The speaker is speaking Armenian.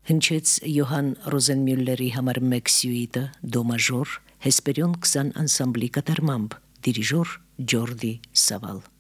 Հնչեց Յոհան Ռոզենմյուլլերի համար 1 սյուիտը դո մաժոր Հեսպերիոն 20 անսամբլի կատարմամբ, դիրիժոր Ջորդի Սավալ։